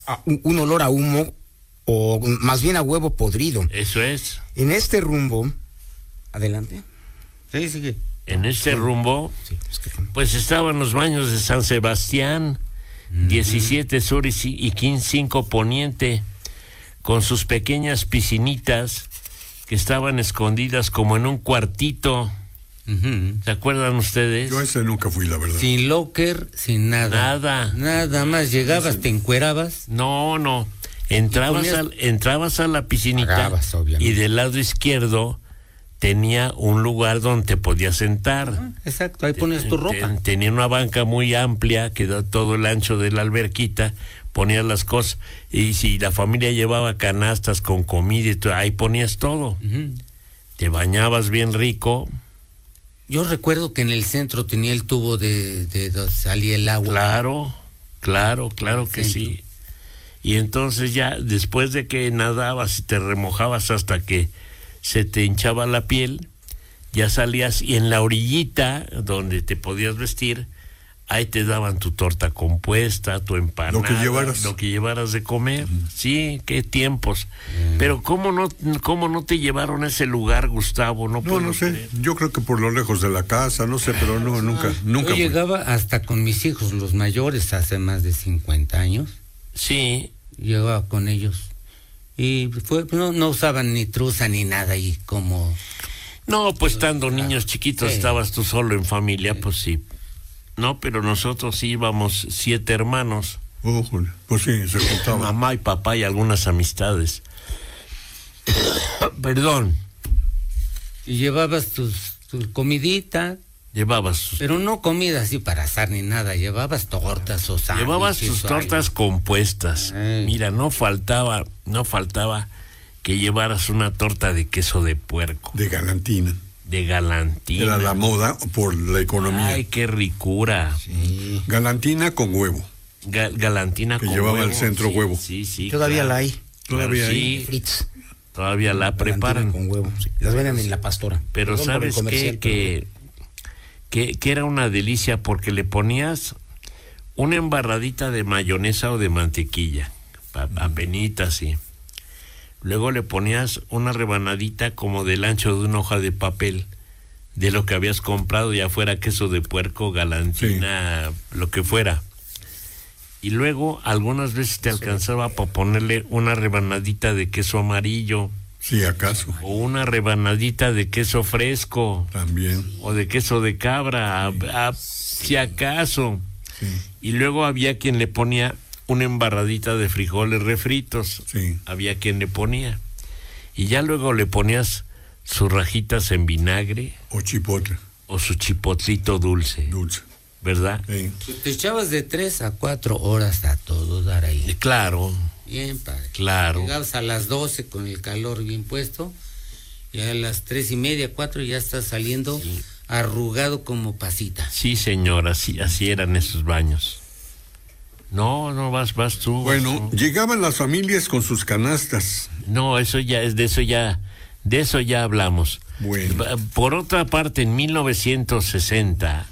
un olor a humo o más bien a huevo podrido. Eso es. En este rumbo, adelante. Sí, sigue. En este rumbo, Sí, es que... pues estaban los baños de San Sebastián, 17 sur y 5 poniente, con sus pequeñas piscinitas que estaban escondidas como en un cuartito. ¿Se acuerdan ustedes? Yo a ese nunca fui, la verdad. Sin locker, sin nada. Nada más llegabas, te encuerabas. No. Entrabas a la piscinita. Pagabas, obviamente. Y del lado izquierdo tenía un lugar donde te podías sentar. Exacto, ahí pones tu ropa. Tenía una banca muy amplia que da todo el ancho de la alberquita, ponías las cosas, y si la familia llevaba canastas con comida y todo, ahí ponías todo. Te bañabas bien rico. Yo recuerdo que en el centro tenía el tubo de donde salía el agua. Claro que sí. Y entonces ya después de que nadabas y te remojabas hasta que se te hinchaba la piel, ya salías y en la orillita donde te podías vestir, ahí te daban tu torta compuesta, tu empanada, lo que llevaras de comer. Sí, qué tiempos. Pero ¿cómo no te llevaron a ese lugar, Gustavo? No sé, yo creo que por lo lejos de la casa, no sé, pero nunca. Yo llegaba hasta con mis hijos, los mayores, hace más de 50 años. Sí. Llegaba con ellos. Y no usaban ni truza ni nada ahí como... No, pues estando niños chiquitos, estabas tú solo en familia, pues sí. No, pero nosotros íbamos 7 hermanos. Pues sí, se juntaban. Mamá y papá y algunas amistades. Perdón. Y llevabas tu comidita. Pero no comida así para asar ni nada, llevabas tortas o sándwiches. Llevabas tus tortas compuestas. Mira, no faltaba que llevaras una torta de queso de puerco. De galantina. Era la moda por la economía. Ay, qué ricura. Sí. Galantina con huevo. Galantina que con llevaba huevo. El centro huevo. Sí. Todavía la hay. Todavía hay. Sí. Fritz. Todavía la preparan. Con huevo. Sí. Las venden en La Pastora. Pero ¿sabes qué? Que era una delicia porque le ponías una embarradita de mayonesa o de mantequilla, apenitas, sí. Luego le ponías una rebanadita como del ancho de una hoja de papel de lo que habías comprado, ya fuera queso de puerco, galantina, lo que fuera. Y luego algunas veces te alcanzaba para ponerle una rebanadita de queso amarillo. Sí, acaso. O una rebanadita de queso fresco. También. O de queso de cabra, si acaso. Sí. Y luego había quien le ponía una embarradita de frijoles refritos. Sí. Había quien le ponía. Y ya luego le ponías sus rajitas en vinagre. O chipotle. O su chipotlito dulce. ¿Verdad? Sí. Te echabas de 3 a 4 horas a todo dar ahí. Claro. Bien, padre. Claro. Llegabas a las 12 con el calor bien puesto, y a las 3:30, 4 ya estás saliendo arrugado como pasita. Sí, señora, así eran esos baños. No, vas tú. Bueno, llegaban las familias con sus canastas. No, de eso ya hablamos. Bueno. Por otra parte, en 1960...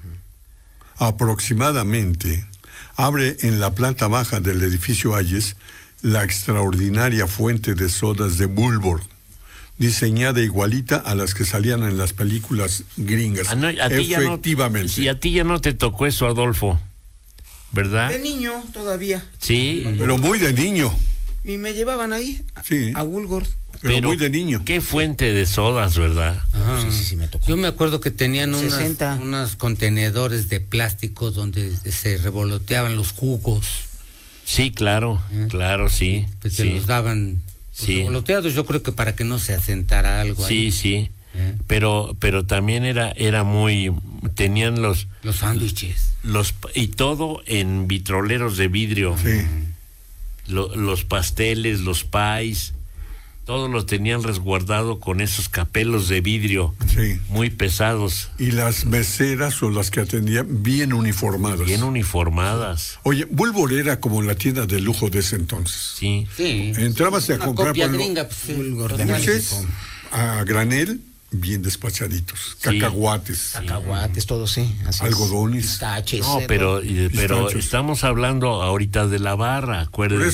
aproximadamente, abre en la planta baja del edificio Hayes la extraordinaria fuente de sodas de Bulborg, diseñada igualita a las que salían en las películas gringas. Efectivamente. Y a ti ya no te tocó eso, Adolfo, ¿verdad? De niño todavía. Sí. Pero muy de niño. Y me llevaban ahí a Woolworth. Pero muy de niño. Qué fuente de sodas, ¿verdad? Sí, me tocó. Yo me acuerdo que tenían unos contenedores de plástico donde se revoloteaban los jugos. Sí, claro, sí. Pues se los daban revoloteados, yo creo que para que no se asentara algo ahí. Sí. Pero también era muy... tenían los sándwiches. Y todo en vitroleros de vidrio. Sí. Los pasteles, los pies... todos los tenían resguardado con esos capelos de vidrio muy pesados. Y las meseras o las que atendían bien uniformadas. Oye, Bulborg era como la tienda de lujo de ese entonces. Sí. Entrabas a comprar dulces a granel, bien despachaditos. Cacahuates, todo algodones. Pistaches. No, pero estamos hablando ahorita de la barra, acuérdense.